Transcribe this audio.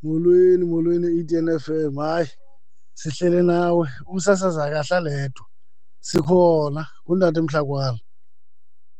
Molweni ETN FM. Hayi, sihlele nawe. Umsasaza akahlala yedwa. Sikhona, ngundata Mhlakwana.